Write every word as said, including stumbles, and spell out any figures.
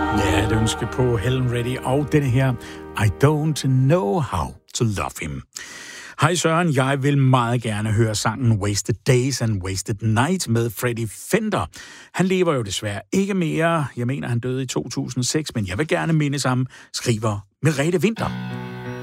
Ja, et ønske på Helen Reddy og denne her I Don't Know How to Love Him. Hej Søren, jeg vil meget gerne høre sangen Wasted Days and Wasted Night med Freddie Fender. Han lever jo desværre ikke mere. Jeg mener, han døde i to tusind og seks, men jeg vil gerne mindes ham, skriver Merete Winther.